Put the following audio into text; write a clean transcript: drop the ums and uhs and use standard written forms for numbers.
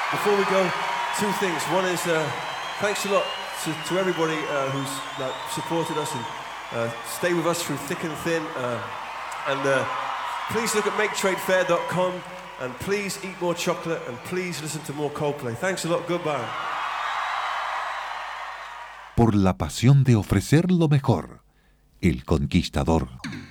Before we go, two things. One is thanks a lot to everybody who's supported us and stayed with us through thick and thin. And please look at maketradefair.com and please eat more chocolate and please listen to more Coldplay. Thanks a lot. Goodbye. Por la pasión de ofrecer lo mejor, El Conquistador.